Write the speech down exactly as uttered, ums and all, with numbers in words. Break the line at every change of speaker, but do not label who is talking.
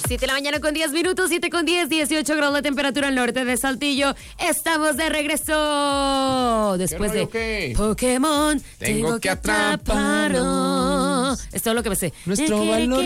siete de la mañana con diez minutos, siete con diez, dieciocho grados la temperatura al norte de Saltillo. Estamos de regreso. Después de
¿Qué?
Pokémon,
Tengo
tengo
que
que atraparlo.
atraparlo.
Es todo lo que me sé.
Nuestro
Eh, que-
valor